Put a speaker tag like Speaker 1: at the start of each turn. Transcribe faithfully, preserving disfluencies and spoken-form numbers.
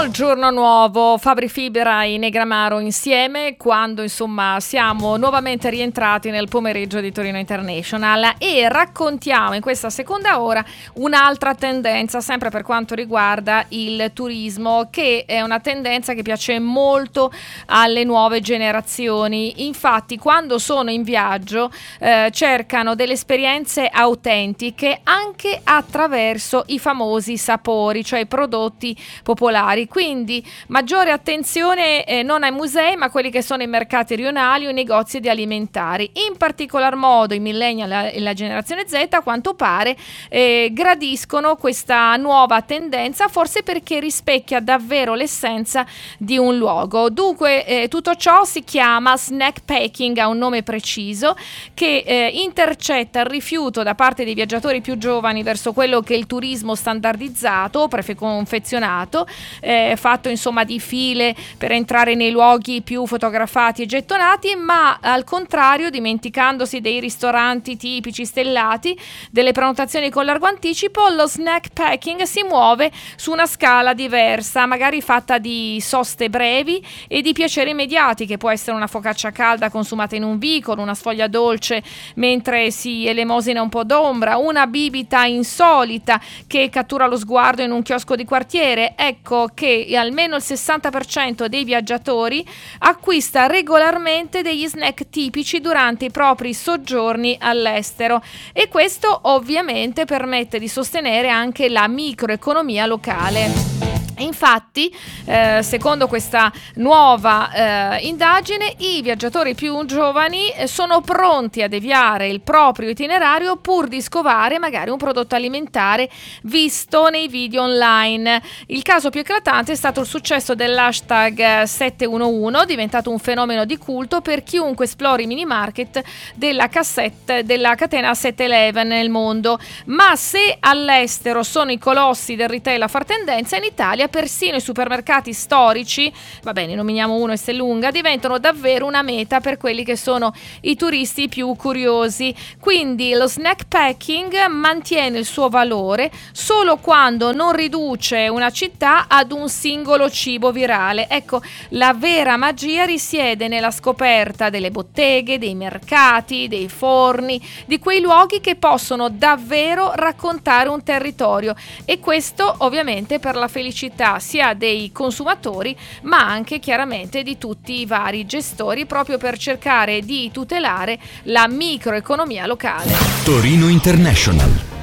Speaker 1: Giorno nuovo, Fabri Fibra e Negramaro insieme quando insomma siamo nuovamente rientrati nel pomeriggio di Torino International e raccontiamo in questa seconda ora un'altra tendenza sempre per quanto riguarda il turismo, che è una tendenza che piace molto alle nuove generazioni. Infatti quando sono in viaggio eh, cercano delle esperienze autentiche anche attraverso i famosi sapori, cioè i prodotti popolari. Quindi maggiore attenzione eh, non ai musei ma a quelli che sono i mercati rionali o i negozi di alimentari. In particolar modo i millennial e la generazione Z a quanto pare eh, gradiscono questa nuova tendenza, forse perché rispecchia davvero l'essenza di un luogo. Dunque eh, tutto ciò si chiama snack packing, ha un nome preciso che eh, intercetta il rifiuto da parte dei viaggiatori più giovani verso quello che è il turismo standardizzato, preconfezionato, eh, fatto insomma di file per entrare nei luoghi più fotografati e gettonati, ma al contrario dimenticandosi dei ristoranti tipici stellati, delle prenotazioni con largo anticipo, lo snack packing si muove su una scala diversa, magari fatta di soste brevi e di piaceri immediati, che può essere una focaccia calda consumata in un vicolo, una sfoglia dolce mentre si elemosina un po' d'ombra, una bibita insolita che cattura lo sguardo in un chiosco di quartiere. Ecco che almeno il sessanta per cento dei viaggiatori acquista regolarmente degli snack tipici durante i propri soggiorni all'estero e questo ovviamente permette di sostenere anche la microeconomia locale. Infatti, eh, secondo questa nuova eh, indagine, i viaggiatori più giovani eh, sono pronti a deviare il proprio itinerario pur di scovare magari un prodotto alimentare visto nei video online. Il caso più eclatante è stato il successo dell'hashtag sette uno uno, diventato un fenomeno di culto per chiunque esplori i mini market della cassette della catena sette eleven nel mondo. Ma se all'estero sono i colossi del retail a far tendenza, in Italia persino i supermercati storici, va bene, nominiamo uno Esselunga, diventano davvero una meta per quelli che sono i turisti più curiosi. Quindi lo snack packing mantiene il suo valore solo quando non riduce una città ad un singolo cibo virale. Ecco, la vera magia risiede nella scoperta delle botteghe, dei mercati, dei forni, di quei luoghi che possono davvero raccontare un territorio, e questo ovviamente per la felicità sia dei consumatori ma anche chiaramente di tutti i vari gestori, proprio per cercare di tutelare la microeconomia locale.
Speaker 2: Torino International.